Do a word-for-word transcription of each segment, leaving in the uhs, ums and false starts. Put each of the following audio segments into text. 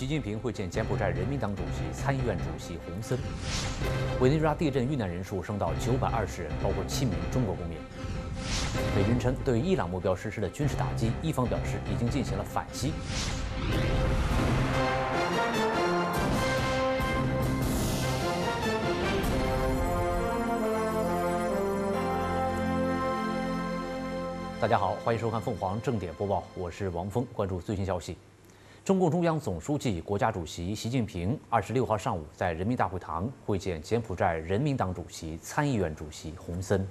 习近平会见柬埔寨人民党主席、参议院主席洪森。委内瑞拉地震遇难人数升到九百二十人，包括七名中国公民。美军称对伊朗目标实施的军事打击，伊方表示已经进行了反击。大家好，欢迎收看凤凰正点播报，我是王峰，关注最新消息。中共中央总书记、国家主席习近平二十六号上午在人民大会堂会见柬埔寨人民党主席、参议院主席洪森。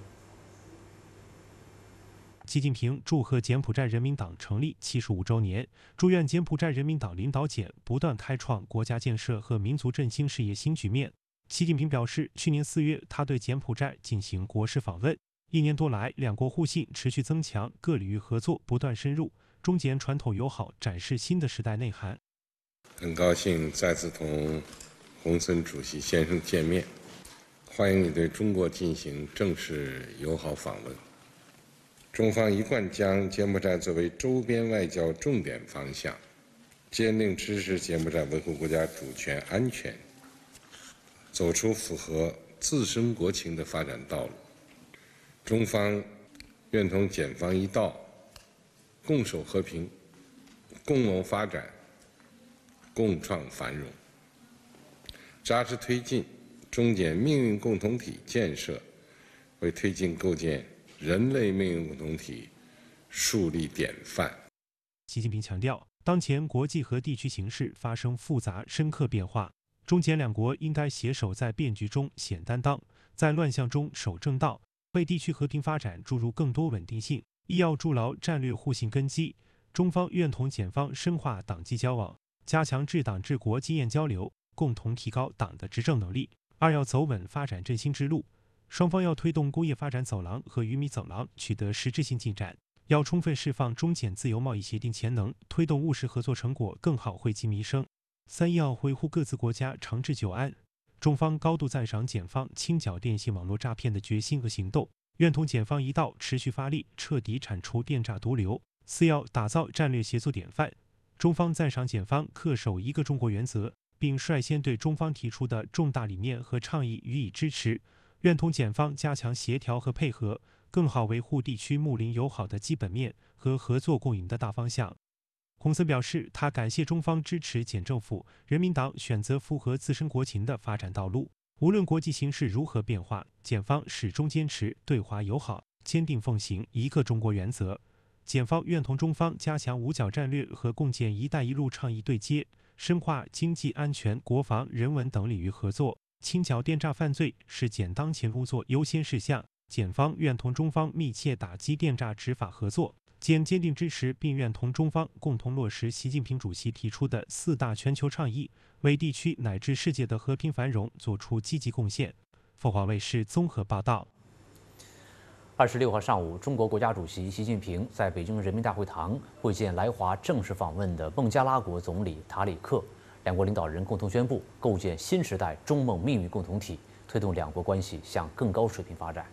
习近平祝贺柬埔寨人民党成立七十五周年，祝愿柬埔寨人民党领导简不断开创国家建设和民族振兴事业新局面。习近平表示，去年四月他对柬埔寨进行国事访问。一年多来，两国互信持续增强，各领域合作不断深入，中柬传统友好展示新的时代内涵。 很高兴再次同洪森主席先生见面，欢迎你对中国进行正式友好访问。中方一贯将柬埔寨作为周边外交重点方向，坚定支持柬埔寨维护国家主权安全，走出符合自身国情的发展道路。中方愿同柬方一道，共守和平，共谋发展，共创繁荣，扎实推进中柬命运共同体建设，为推进构建人类命运共同体树立典范。 习近平强调，当前国际和地区形势发生复杂深刻变化，中柬两国应该携手在变局中显担当，在乱象中守正道，为地区和平发展注入更多稳定性，一要筑牢战略互信根基。中方愿同柬方深化党际交往，加强治党治国经验交流，共同提高党的执政能力。二要走稳发展振兴之路，双方要推动工业发展走廊和鱼米走廊取得实质性进展，要充分释放中柬自由贸易协定潜能，推动务实合作成果更好惠及民生。三要维护各自国家长治久安。中方高度赞赏柬方清剿电信网络诈骗的决心和行动，愿同柬方一道持续发力，彻底铲除电诈毒瘤。四要打造战略协作典范。中方赞赏柬方恪守一个中国原则，并率先对中方提出的重大理念和倡议予以支持，愿同柬方加强协调和配合，更好维护地区睦邻友好的基本面和合作共赢的大方向。洪森表示，他感谢中方支持柬政府、人民党选择符合自身国情的发展道路。无论国际形势如何变化，柬方始终坚持对华友好，坚定奉行一个中国原则。柬方愿同中方加强五角战略和共建“一带一路”倡议对接，深化经济、安全、国防、人文等领域合作，清剿电诈犯罪是柬当前工作优先事项。柬方愿同中方密切打击电诈执法合作。柬坚定支持并愿同中方共同落实习近平主席提出的四大全球倡议，为地区乃至世界的和平繁荣做出积极贡献。凤凰卫视综合报道。 二十六号上午，中国国家主席习近平在北京人民大会堂会见来华正式访问的孟加拉国总理塔里克，两国领导人共同宣布构建新时代中孟命运共同体，推动两国关系向更高水平发展。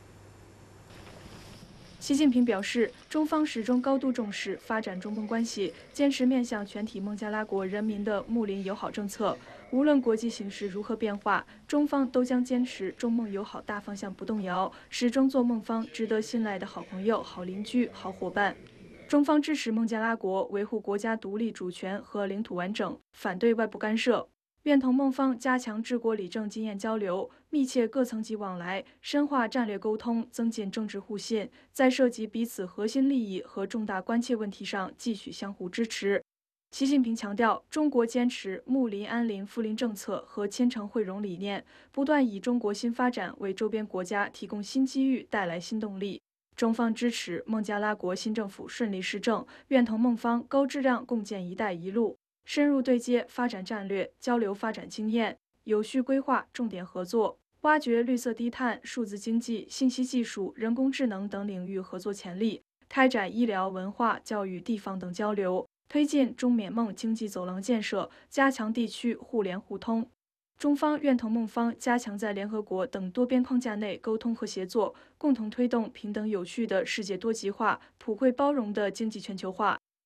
习近平表示，中方始终高度重视发展中孟关系，坚持面向全体孟加拉国人民的睦邻友好政策。无论国际形势如何变化，中方都将坚持中孟友好大方向不动摇，始终做孟方值得信赖的好朋友、好邻居、好伙伴。中方支持孟加拉国维护国家独立主权和领土完整，反对外部干涉。愿同孟方加强治国理政经验交流，密切各层级往来，深化战略沟通，增进政治互信，在涉及彼此核心利益和重大关切问题上继续相互支持。习近平强调，中国坚持睦邻安邻富邻政策和亲诚惠容理念，不断以中国新发展为周边国家提供新机遇，带来新动力。中方支持孟加拉国新政府顺利施政，愿同孟方高质量共建“一带一路”。深入对接发展战略，交流发展经验，有序规划重点合作，挖掘绿色低碳、数字经济、信息技术、人工智能等领域合作潜力，开展医疗、文化、教育、地方等交流，推进中缅孟经济走廊建设，加强地区互联互通。中方愿同孟方加强在联合国等多边框架内沟通和协作，共同推动平等有序的世界多极化、普惠包容的经济全球化。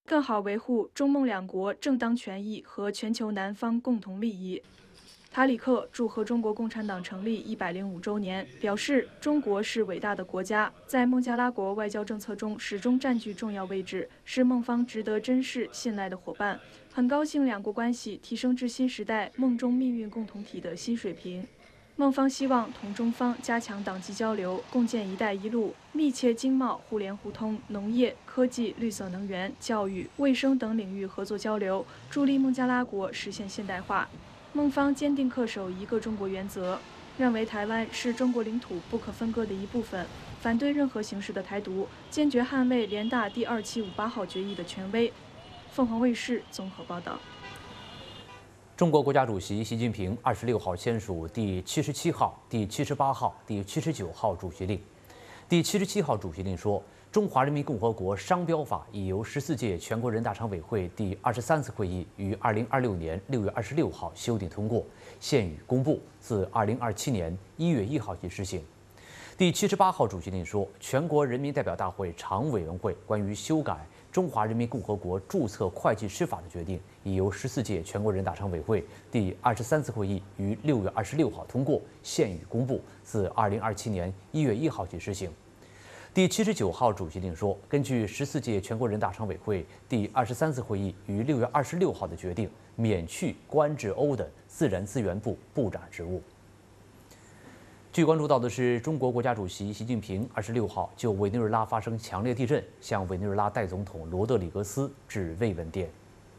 更好维护中孟两国正当权益和全球南方共同利益。塔里克祝贺中国共产党成立一百零五周年，表示中国是伟大的国家，在孟加拉国外交政策中始终占据重要位置，是孟方值得珍视、信赖的伙伴。很高兴两国关系提升至新时代孟中命运共同体的新水平。孟方希望同中方加强党际交流，共建“一带一路”，密切经贸、互联互通、农业、科技、绿色能源、教育、卫生等领域合作交流，助力孟加拉国实现现代化。孟方坚定恪守一个中国原则，认为台湾是中国领土不可分割的一部分，反对任何形式的台独，坚决捍卫联大第二七五八号决议的权威。凤凰卫视综合报道。 中国国家主席习近平二十六号签署第七十七号、第七十八号、第七十九号主席令。第七十七号主席令说，中华人民共和国商标法已由十四届全国人大常委会第二十三次会议于二零二六年六月二十六号修订通过，现予公布，自二零二七年一月一号起施行。第七十八号主席令说，全国人民代表大会常委员会关于修改中华人民共和国注册会计师法的决定，已由十四届全国人大常委会第二十三次会议于六月二十六号通过，现予公布，自二零二七年一月一号起施行。第七十九号主席令说，根据十四届全国人大常委会第二十三次会议于六月二十六号的决定，免去关志欧的自然资源部部长职务。据关注到的是，中国国家主席习近平二十六号就委内瑞拉发生强烈地震，向委内瑞拉代总统罗德里格斯致慰问电。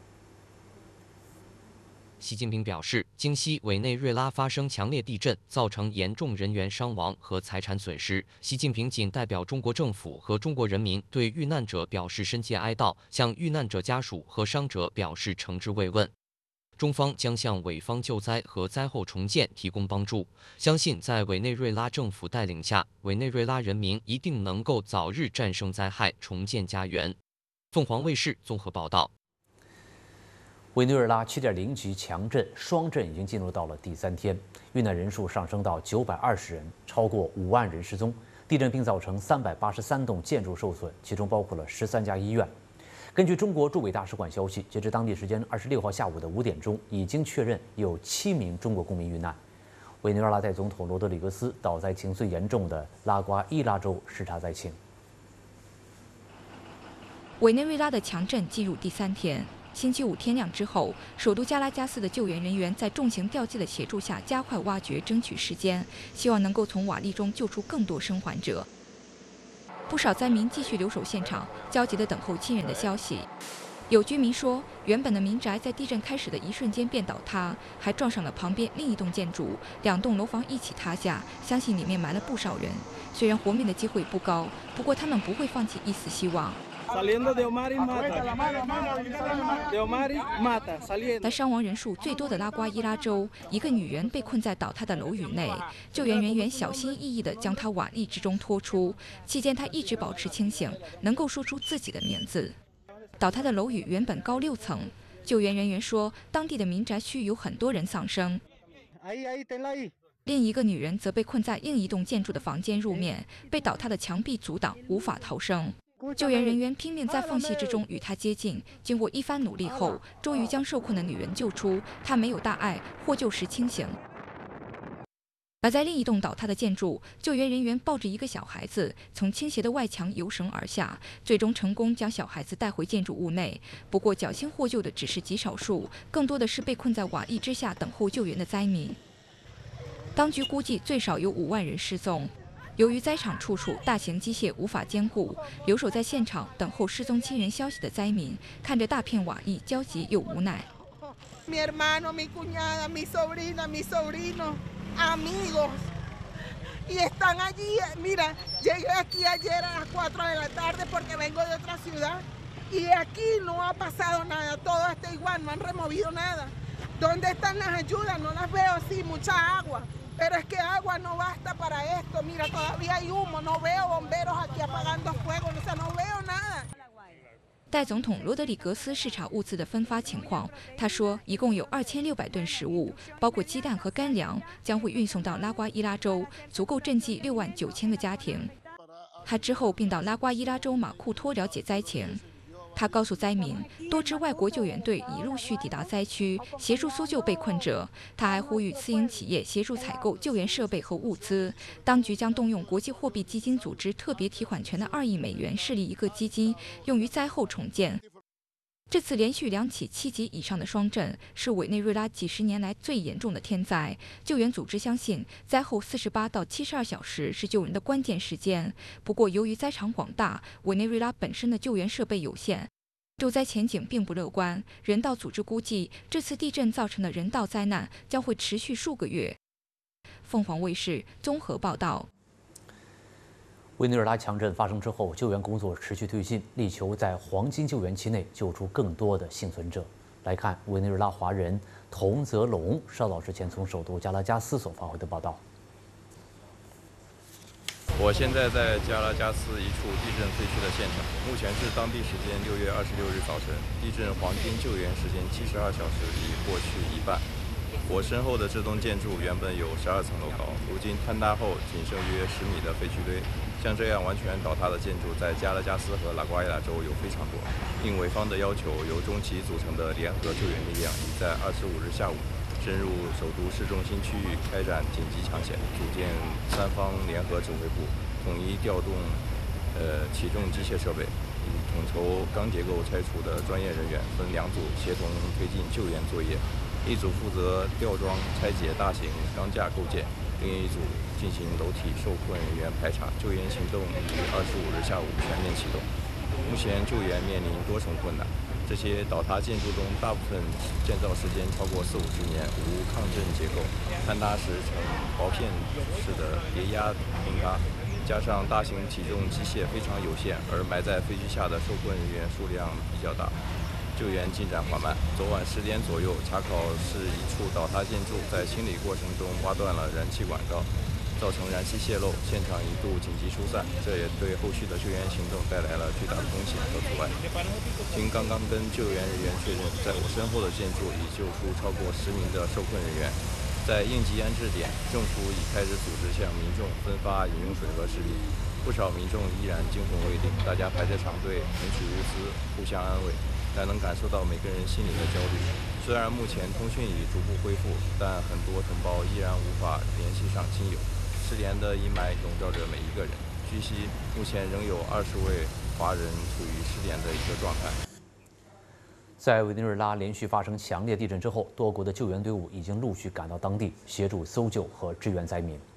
习近平表示，经悉委内瑞拉发生强烈地震，造成严重人员伤亡和财产损失。习近平谨代表中国政府和中国人民对遇难者表示深切哀悼，向遇难者家属和伤者表示诚挚慰问。中方将向委方救灾和灾后重建提供帮助，相信在委内瑞拉政府带领下，委内瑞拉人民一定能够早日战胜灾害，重建家园。凤凰卫视综合报道。 委内瑞拉七点零级强震，双震已经进入到了第三天，遇难人数上升到九百二十人，超过五万人失踪。地震并造成三百八十三栋建筑受损，其中包括了十三家医院。根据中国驻委大使馆消息，截至当地时间二十六号下午的五点钟，已经确认有七名中国公民遇难。委内瑞拉代总统罗德里格斯到灾情最严重的拉瓜伊拉州视察灾情。 委内瑞拉的强震进入第三天。星期五天亮之后，首都加拉加斯的救援人员在重型吊机的协助下加快挖掘，争取时间，希望能够从瓦砾中救出更多生还者。不少灾民继续留守现场，焦急地等候亲人的消息。有居民说，原本的民宅在地震开始的一瞬间便倒塌，还撞上了旁边另一栋建筑，两栋楼房一起塌下，相信里面埋了不少人。虽然活命的机会不高，不过他们不会放弃一丝希望。在伤亡人数最多的拉瓜伊拉州，一个女人被困在倒塌的楼宇内，救援人员小心翼翼地将她瓦砾之中拖出，期间她一直保持清醒，能够说出自己的名字。倒塌的楼宇原本高六层，救援人员说，当地的民宅区有很多人丧生。另一个女人则被困在另一栋建筑的房间入面，被倒塌的墙壁阻挡，无法逃生。救援人员拼命在缝隙之中与她接近，经过一番努力后，终于将受困的女人救出。她没有大碍，获救时清醒。而在另一栋倒塌的建筑，救援人员抱着一个小孩子从倾斜的外墙游绳而下，最终成功将小孩子带回建筑物内。不过侥幸获救的只是极少数，更多的是被困在瓦砾之下等候救援的灾民。当局估计最少有五万人失踪。由于灾场处处大型机械无法监护，留守在现场等候失踪亲人消息的灾民看着大片瓦砾，焦急又无奈。 Mi hermano, mi cuñada, mi sobrina, mi sobrino, amigos, y están allí. Mira, llegué aquí ayer a las cuatro de la tarde porque vengo de otra ciudad y aquí no ha pasado nada, todo está igual, no han removido nada. ¿Dónde están las ayudas? No las veo, sí, mucha agua.Pero es que agua no basta para esto. Mira, todavía hay humo. No veo bomberos aquí apagando fuego. O sea, no veo nada. 代总统罗德里格斯视察物资的分发情况，他说，一共有二千六百吨食物，包括鸡蛋和干粮，将会运送到拉瓜伊拉州，足够赈济六万九千个家庭。他之后并到拉瓜伊拉州马库托了解灾情。 他告诉灾民，多支外国救援队已陆续抵达灾区，协助搜救被困者。他还呼吁私营企业协助采购救援设备和物资。当局将动用国际货币基金组织特别提款权的二亿美元，设立一个基金，用于灾后重建。这次连续两起七级以上的霜震，是委内瑞拉几十年来最严重的天灾。救援组织相信，灾后四十八到七十二小时是救人的关键时间。不过，由于灾场广大，委内瑞拉本身的救援设备有限，救灾前景并不乐观。人道组织估计，这次地震造成的人道灾难将会持续数个月。凤凰卫视综合报道。 委内瑞拉强震发生之后，救援工作持续推进，力求在黄金救援期内救出更多的幸存者。来看委内瑞拉华人童泽龙稍早之前从首都加拉加斯所发回的报道。 我现在在加拉加斯一处地震废墟的现场，目前是当地时间六月二十六日早晨，地震黄金救援时间七十二小时已过去一半。我身后的这栋建筑原本有十二层楼高，如今坍塌后仅剩约十米的废墟堆。像这样完全倒塌的建筑，在加拉加斯和拉瓜伊亚州有非常多。应委方的要求，由中旗组成的联合救援力量已在二十五日下午深入首都市中心区域开展紧急抢险，组建三方联合指挥部，统一调动呃起重机械设备，以统筹钢结构拆除的专业人员，分两组协同推进救援作业。一组负责吊装拆解大型钢架构件，另一组进行楼体受困人员排查。救援行动于二十五日下午全面启动。目前救援面临多重困难，这些倒塌建筑中大部分建造时间超过四五十年，无抗震结构，坍塌时呈薄片式的叠压崩塌，加上大型体重机械非常有限，而埋在废墟下的受困人员数量比较大。救援进展缓慢。昨晚十点左右，查考市一处倒塌建筑在清理过程中挖断了燃气管道，造成燃气泄漏，现场一度紧急疏散，这也对后续的救援行动带来了巨大的风险和阻碍。经刚刚跟救援人员确认，在我身后的建筑已救出超过十名的受困人员。在应急安置点，政府已开始组织向民众分发饮用水和食品，不少民众依然惊魂未定，大家排着长队，领取物资，互相安慰。但能感受到每个人心里的焦虑。虽然目前通讯已逐步恢复，但很多同胞依然无法联系上亲友，失联的阴霾笼罩着每一个人。据悉，目前仍有二十位华人处于失联的一个状态。 在委内瑞拉连续发生强烈地震之后，多国的救援队伍已经陆续赶到当地，协助搜救和支援灾民。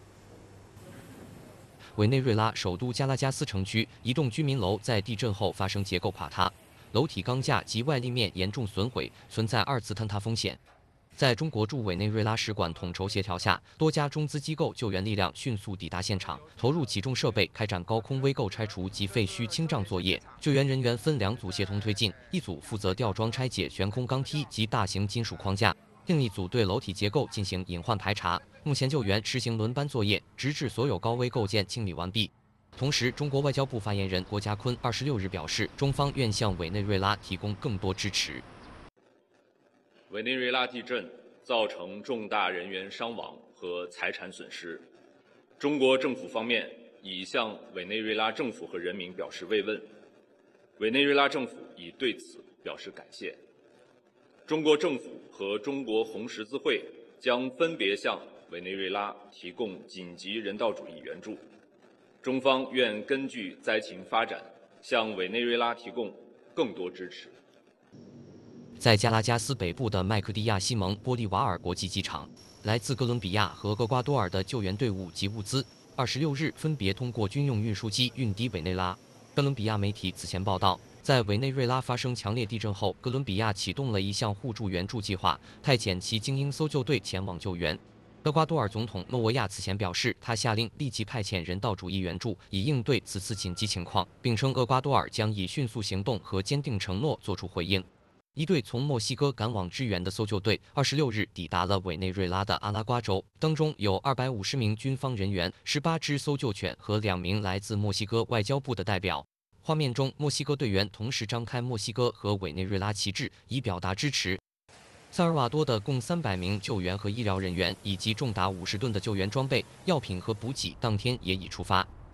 委内瑞拉首都加拉加斯城区一栋居民楼在地震后发生结构垮塌。楼体钢架及外立面严重损毁，存在二次坍塌风险。在中国驻委内瑞拉使馆统筹协调下，多家中资机构救援力量迅速抵达现场，投入起重设备开展高空微构拆除及废墟清障作业。救援人员分两组协同推进，一组负责吊装拆解悬空钢梯及大型金属框架，另一组对楼体结构进行隐患排查。目前救援实行轮班作业，直至所有高危构件清理完毕。同时，中国外交部发言人郭家坤二十六日表示，中方愿向委内瑞拉提供更多支持。 委内瑞拉地震造成重大人员伤亡和财产损失，中国政府方面已向委内瑞拉政府和人民表示慰问，委内瑞拉政府已对此表示感谢。中国政府和中国红十字会将分别向委内瑞拉提供紧急人道主义援助。中方愿根据灾情发展，向委内瑞拉提供更多支持。 在加拉加斯北部的麦克蒂亚西蒙波利瓦尔国际机场，来自哥伦比亚和厄瓜多尔的救援队伍及物资，二十六日分别通过军用运输机运抵委内拉。哥伦比亚媒体此前报道，在委内瑞拉发生强烈地震后，哥伦比亚启动了一项互助援助计划，派遣其精英搜救队前往救援。厄瓜多尔总统诺维亚此前表示，他下令立即派遣人道主义援助，以应对此次紧急情况，并称厄瓜多尔将以迅速行动和坚定承诺作出回应。一队从墨西哥赶往支援的搜救队，二十六日抵达了委内瑞拉的阿拉瓜州，当中有二百五十名军方人员、十八只搜救犬和两名来自墨西哥外交部的代表。画面中，墨西哥队员同时张开墨西哥和委内瑞拉旗帜，以表达支持。萨尔瓦多的共三百名救援和医疗人员以及重达五十吨的救援装备、药品和补给，当天也已出发。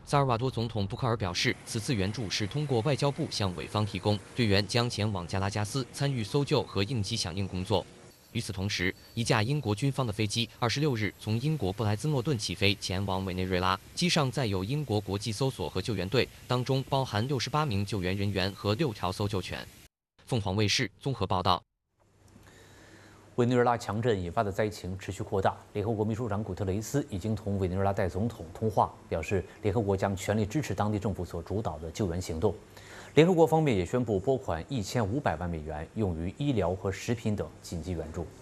萨尔瓦多总统布克尔表示，此次援助是通过外交部向委方提供，队员将前往加拉加斯参与搜救和应急响应工作。与此同时，一架英国军方的飞机二十六日从英国布莱兹诺顿起飞，前往委内瑞拉，机上载有英国国际搜索和救援队，当中包含六十八名救援人员和六条搜救犬。凤凰卫视综合报道。 委内瑞拉强震引发的灾情持续扩大。联合国秘书长古特雷斯已经同委内瑞拉代总统通话，表示联合国将全力支持当地政府所主导的救援行动。联合国方面也宣布拨款一千五百万美元，用于医疗和食品等紧急援助。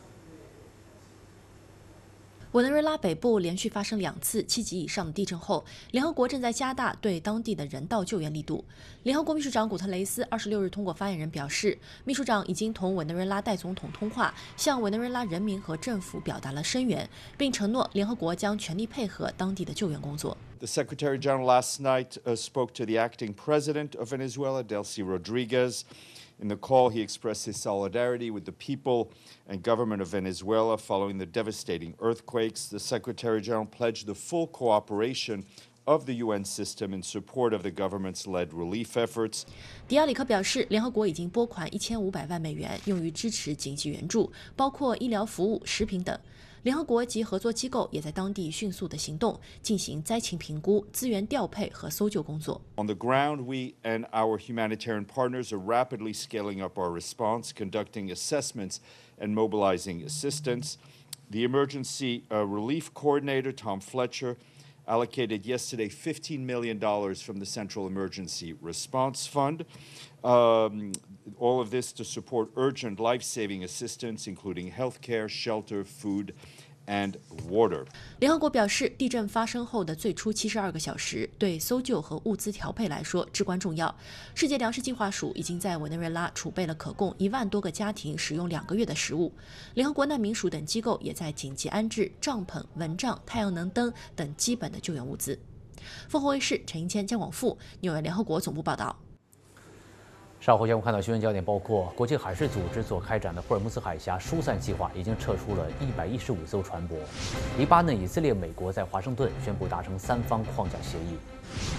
委内瑞拉北部连续发生两次七级以上的地震后，联合国正在加大对当地的人道救援力度。联合国秘书长古特雷斯二十六日通过发言人表示，秘书长已经同委内瑞拉代总统通话，向委内瑞拉人民和政府表达了声援，并承诺联合国将全力配合当地的救援工作。 The Secretary General last night uh, spoke to the acting president of Venezuela, Delcy Rodriguez. In the call, he expressed his solidarity with the people and government of Venezuela following the devastating earthquakes. The Secretary General pledged the full cooperation of the U N system in support of the government's led relief efforts. 迪亚里克表示，联合国已经拨款一千五百万美元用于支持紧急援助，包括医疗服务、食品等。 联合国及合作机构也在当地迅速的行动，进行灾情评估、资源调配和搜救工作。 On the ground, we and our humanitarian partners are rapidly scaling up our response, conducting assessments and mobilizing assistance. The emergency uh, relief coordinator, Tom Fletcher, allocated yesterday fifteen million dollars from the Central Emergency Response Fund. Um, all of this to support urgent life-saving assistance, including healthcare, shelter, food, and water. 联合国表示，地震发生后的最初七十二个小时对搜救和物资调配来说至关重要。世界粮食计划署已经在委内瑞拉储备了可供一万多个家庭使用两个月的食物。联合国难民署等机构也在紧急安置帐篷、蚊帐、太阳能灯等基本的救援物资。凤凰卫视陈英谦、姜广富，纽约联合国总部报道。 稍后将会看到新闻焦点，包括国际海事组织所开展的霍尔木兹海峡疏散计划已经撤出了一百一十五艘船舶。黎巴嫩、以色列、美国在华盛顿宣布达成三方框架协议。